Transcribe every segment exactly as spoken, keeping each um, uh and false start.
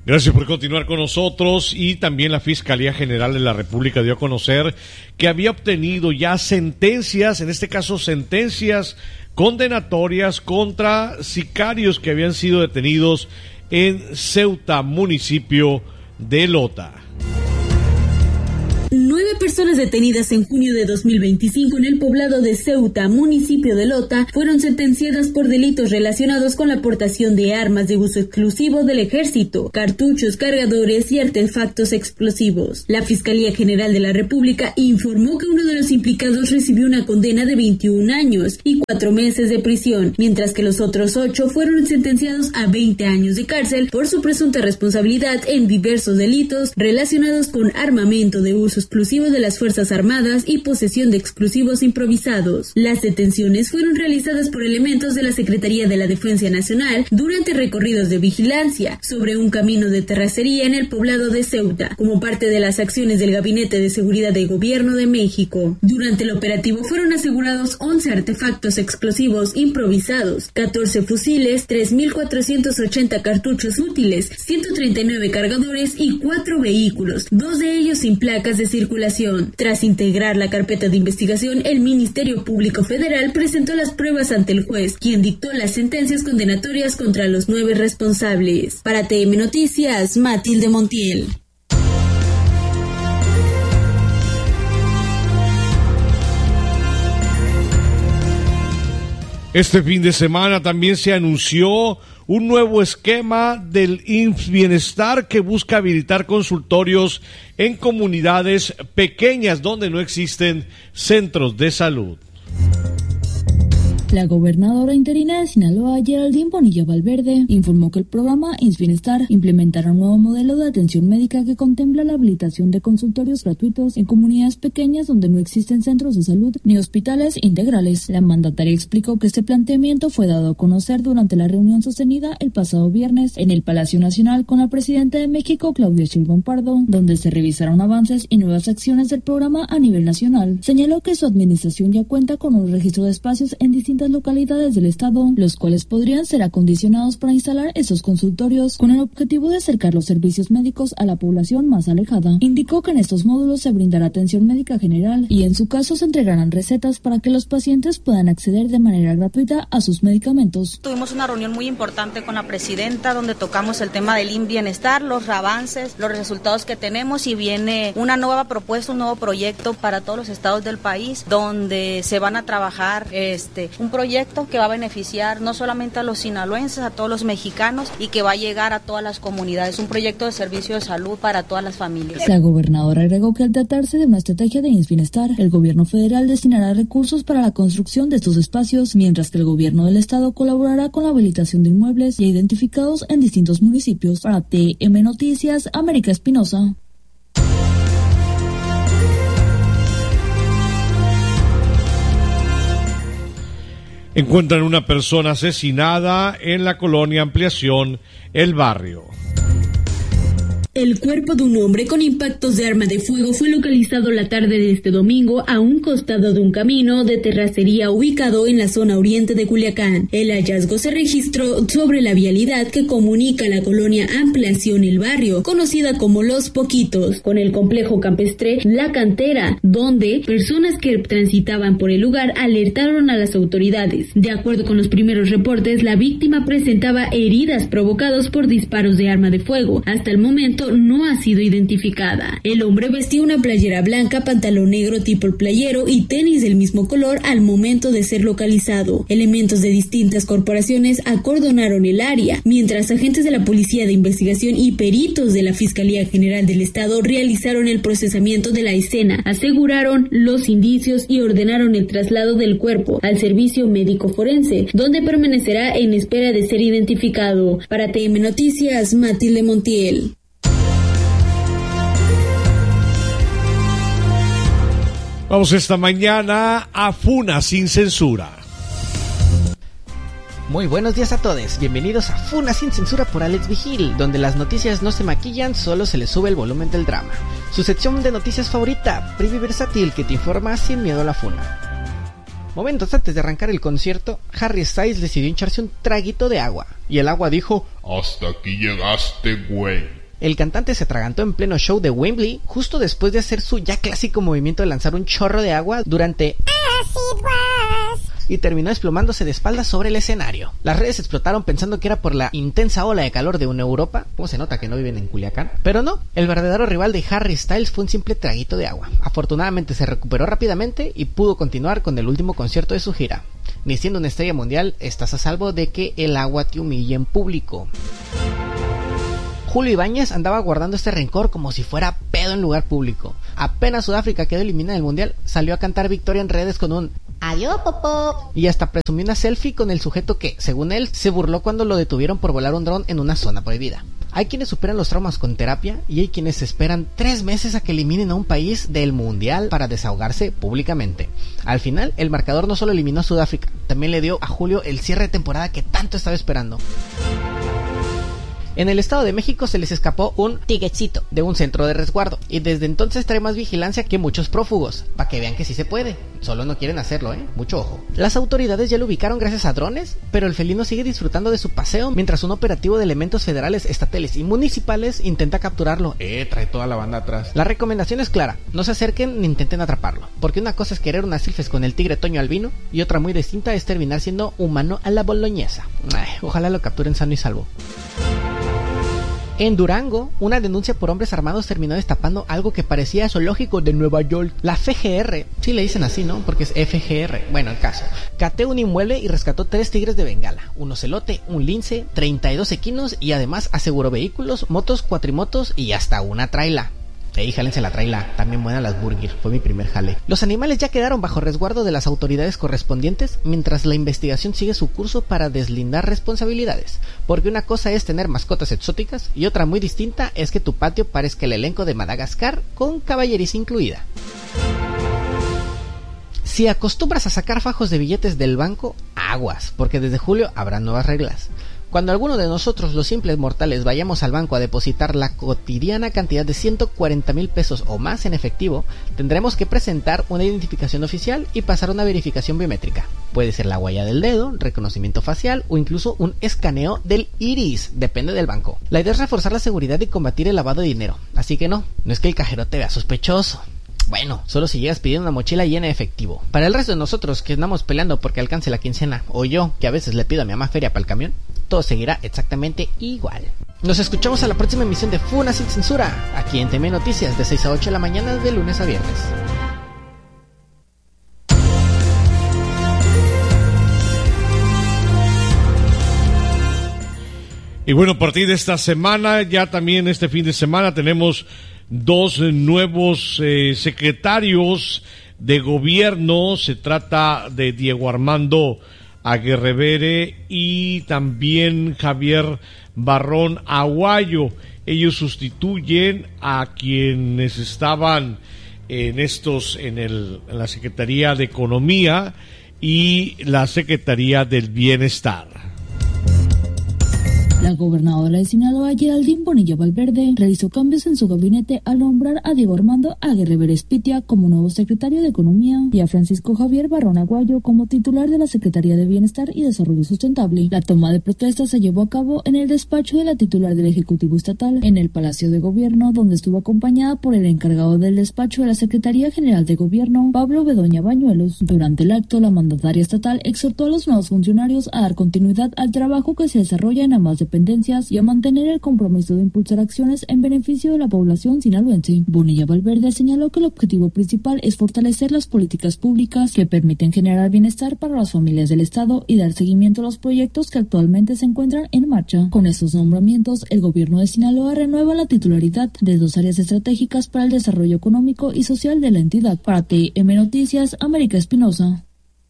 Gracias por continuar con nosotros. Y también la Fiscalía General de la República dio a conocer que había obtenido ya sentencias, en este caso sentencias condenatorias contra sicarios que habían sido detenidos en Ceuta, municipio de Lota. Nueve personas detenidas en junio de dos mil veinticinco en el poblado de Ceuta, municipio de Lota, fueron sentenciadas por delitos relacionados con la aportación de armas de uso exclusivo del ejército, cartuchos, cargadores y artefactos explosivos. La Fiscalía General de la República informó que uno de los implicados recibió una condena de veintiún años y cuatro meses de prisión, mientras que los otros ocho fueron sentenciados a veinte años de cárcel por su presunta responsabilidad en diversos delitos relacionados con armamento de uso exclusivo de las Fuerzas Armadas y posesión de explosivos improvisados. Las detenciones fueron realizadas por elementos de la Secretaría de la Defensa Nacional durante recorridos de vigilancia sobre un camino de terracería en el poblado de Ceuta, como parte de las acciones del Gabinete de Seguridad del Gobierno de México. Durante el operativo fueron asegurados once artefactos explosivos improvisados, catorce fusiles, tres mil cuatrocientos ochenta cartuchos útiles, ciento treinta y nueve cargadores y cuatro vehículos, dos de ellos sin placas de circulación. Tras integrar la carpeta de investigación, el Ministerio Público Federal presentó las pruebas ante el juez, quien dictó las sentencias condenatorias contra los nueve responsables. Para T M Noticias, Matilde Montiel. Este fin de semana también se anunció un nuevo esquema del I M S S Bienestar que busca habilitar consultorios en comunidades pequeñas donde no existen centros de salud. La gobernadora interina de Sinaloa, Geraldine Bonilla Valverde, informó que el programa I M S S Bienestar implementará un nuevo modelo de atención médica que contempla la habilitación de consultorios gratuitos en comunidades pequeñas donde no existen centros de salud ni hospitales integrales. La mandataria explicó que este planteamiento fue dado a conocer durante la reunión sostenida el pasado viernes en el Palacio Nacional con la presidenta de México, Claudia Sheinbaum Pardo, donde se revisaron avances y nuevas acciones del programa a nivel nacional. Señaló que su administración ya cuenta con un registro de espacios en distintas localidades del estado, los cuales podrían ser acondicionados para instalar esos consultorios con el objetivo de acercar los servicios médicos a la población más alejada. Indicó que en estos módulos se brindará atención médica general y en su caso se entregarán recetas para que los pacientes puedan acceder de manera gratuita a sus medicamentos. Tuvimos una reunión muy importante con la presidenta donde tocamos el tema del I M S S Bienestar, los avances, los resultados que tenemos, y viene una nueva propuesta, un nuevo proyecto para todos los estados del país donde se van a trabajar este un proyecto que va a beneficiar no solamente a los sinaloenses, a todos los mexicanos, y que va a llegar a todas las comunidades, un proyecto de servicio de salud para todas las familias. La gobernadora agregó que al tratarse de una estrategia de I M S S Bienestar, el gobierno federal destinará recursos para la construcción de estos espacios, mientras que el gobierno del estado colaborará con la habilitación de inmuebles ya identificados en distintos municipios. Para T M Noticias, América Espinosa. Encuentran una persona asesinada en la colonia Ampliación, El Barrio. El cuerpo de un hombre con impactos de arma de fuego fue localizado la tarde de este domingo a un costado de un camino de terracería ubicado en la zona oriente de Culiacán. El hallazgo se registró sobre la vialidad que comunica la colonia Ampliación El Barrio, conocida como Los Poquitos, con el complejo campestre La Cantera, donde personas que transitaban por el lugar alertaron a las autoridades. De acuerdo con los primeros reportes, la víctima presentaba heridas provocadas por disparos de arma de fuego. Hasta el momento no ha sido identificada. El hombre vestía una playera blanca, pantalón negro tipo playero y tenis del mismo color al momento de ser localizado. Elementos de distintas corporaciones acordonaron el área, mientras agentes de la Policía de Investigación y peritos de la Fiscalía General del Estado realizaron el procesamiento de la escena, aseguraron los indicios y ordenaron el traslado del cuerpo al servicio médico forense, donde permanecerá en espera de ser identificado. Para T M Noticias, Matilde Montiel. Vamos esta mañana a Funa Sin Censura. Muy buenos días a todos, bienvenidos a Funa Sin Censura por Alex Vigil, donde las noticias no se maquillan, solo se les sube el volumen del drama. Su sección de noticias favorita, Privi Versátil, que te informa sin miedo a la funa. Momentos antes de arrancar el concierto, Harry Styles decidió hincharse un traguito de agua, y el agua dijo: hasta aquí llegaste, güey. El cantante se atragantó en pleno show de Wembley justo después de hacer su ya clásico movimiento de lanzar un chorro de agua durante y terminó desplomándose de espaldas sobre el escenario. Las redes explotaron pensando que era por la intensa ola de calor de una Europa. ¿Cómo se nota que no viven en Culiacán? Pero no, el verdadero rival de Harry Styles fue un simple traguito de agua. Afortunadamente se recuperó rápidamente y pudo continuar con el último concierto de su gira. Ni siendo una estrella mundial, estás a salvo de que el agua te humille en público. Julio Ibáñez andaba guardando este rencor como si fuera pedo en lugar público. Apenas Sudáfrica quedó eliminada del mundial, salió a cantar victoria en redes con un adiós, popó. Y hasta presumió una selfie con el sujeto que, según él, se burló cuando lo detuvieron por volar un dron en una zona prohibida. Hay quienes superan los traumas con terapia y hay quienes esperan tres meses a que eliminen a un país del mundial para desahogarse públicamente. Al final, el marcador no solo eliminó a Sudáfrica, también le dio a Julio el cierre de temporada que tanto estaba esperando. En el Estado de México se les escapó un tiguecito de un centro de resguardo y desde entonces trae más vigilancia que muchos prófugos, para que vean que sí se puede, solo no quieren hacerlo, eh, mucho ojo. Las autoridades ya lo ubicaron gracias a drones, pero el felino sigue disfrutando de su paseo mientras un operativo de elementos federales, estatales y municipales intenta capturarlo. Eh, trae toda la banda atrás. La recomendación es clara, no se acerquen ni intenten atraparlo, porque una cosa es querer unas selfies con el tigre Toño Albino y otra muy distinta es terminar siendo humano a la boloñesa. Ay, ojalá lo capturen sano y salvo. En Durango, una denuncia por hombres armados terminó destapando algo que parecía zoológico de Nueva York. La F G R, sí le dicen así, ¿no? Porque es F G R. Bueno, el caso. Cateó un inmueble y rescató tres tigres de Bengala, un ocelote, un lince, treinta y dos equinos y además aseguró vehículos, motos, cuatrimotos y hasta una traila. Ey, jálense la traila, también buenas las burger, fue mi primer jale. Los animales ya quedaron bajo resguardo de las autoridades correspondientes mientras la investigación sigue su curso para deslindar responsabilidades, porque una cosa es tener mascotas exóticas y otra muy distinta es que tu patio parezca el elenco de Madagascar con caballeriza incluida. Si acostumbras a sacar fajos de billetes del banco, aguas, porque desde julio habrá nuevas reglas. Cuando alguno de nosotros, los simples mortales, vayamos al banco a depositar la cotidiana cantidad de ciento cuarenta mil pesos o más en efectivo, tendremos que presentar una identificación oficial y pasar una verificación biométrica. Puede ser la huella del dedo, reconocimiento facial o incluso un escaneo del iris, depende del banco. La idea es reforzar la seguridad y combatir el lavado de dinero, así que no, no es que el cajero te vea sospechoso. Bueno, solo si llegas pidiendo una mochila llena de efectivo. Para el resto de nosotros que andamos peleando porque alcance la quincena, o yo que a veces le pido a mi mamá feria para el camión, todo seguirá exactamente igual. Nos escuchamos a la próxima emisión de Funa Sin Censura, aquí en T M Noticias de seis a ocho de la mañana de lunes a viernes. Y bueno, a partir de esta semana, ya también este fin de semana tenemos dos nuevos eh, secretarios de gobierno. Se trata de Diego Armando Aguirrevere y también Javier Barrón Aguayo. Ellos sustituyen a quienes estaban en estos en, el, en la Secretaría de Economía y la Secretaría del Bienestar. La gobernadora de Sinaloa, Geraldine Bonilla Valverde, realizó cambios en su gabinete al nombrar a Diego Armando Aguirrevere Espitia como nuevo secretario de Economía y a Francisco Javier Barrón Aguayo como titular de la Secretaría de Bienestar y Desarrollo Sustentable. La toma de protesta se llevó a cabo en el despacho de la titular del Ejecutivo Estatal, en el Palacio de Gobierno, donde estuvo acompañada por el encargado del despacho de la Secretaría General de Gobierno, Pablo Bedoya Bañuelos. Durante el acto, la mandataria estatal exhortó a los nuevos funcionarios a dar continuidad al trabajo que se desarrolla en ambas dependencias y a mantener el compromiso de impulsar acciones en beneficio de la población sinaloense. Bonilla Valverde señaló que el objetivo principal es fortalecer las políticas públicas que permiten generar bienestar para las familias del Estado y dar seguimiento a los proyectos que actualmente se encuentran en marcha. Con estos nombramientos, el gobierno de Sinaloa renueva la titularidad de dos áreas estratégicas para el desarrollo económico y social de la entidad. Para T M Noticias, América Espinosa.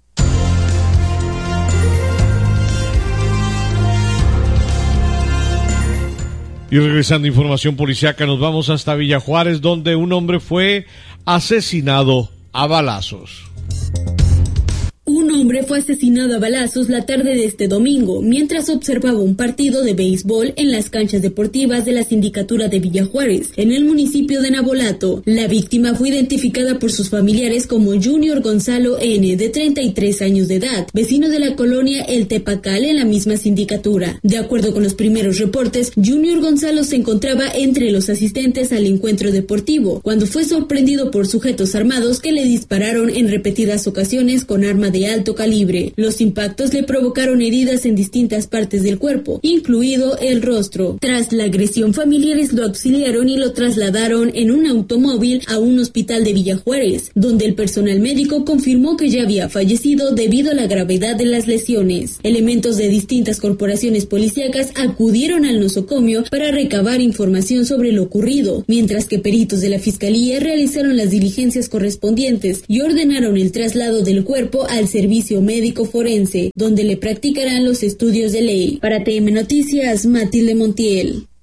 Y regresando a información policiaca, nos vamos hasta Villa Juárez, donde un hombre fue asesinado a balazos. Un hombre fue asesinado a balazos la tarde de este domingo, mientras observaba un partido de béisbol en las canchas deportivas de la Sindicatura de Villa Juárez, en el municipio de Navolato. La víctima fue identificada por sus familiares como Junior Gonzalo N., de treinta y tres años de edad, vecino de la colonia El Tepacal en la misma sindicatura. De acuerdo con los primeros reportes, Junior Gonzalo se encontraba entre los asistentes al encuentro deportivo, cuando fue sorprendido por sujetos armados que le dispararon en repetidas ocasiones con arma de alto calibre. Los impactos le provocaron heridas en distintas partes del cuerpo, incluido el rostro. Tras la agresión, familiares lo auxiliaron y lo trasladaron en un automóvil a un hospital de Villa Juárez, donde el personal médico confirmó que ya había fallecido debido a la gravedad de las lesiones. Elementos de distintas corporaciones policíacas acudieron al nosocomio para recabar información sobre lo ocurrido, mientras que peritos de la Fiscalía realizaron las diligencias correspondientes y ordenaron el traslado del cuerpo al servicio médico forense, donde le practicarán los estudios de ley. Para T M Noticias, Matilde Montiel.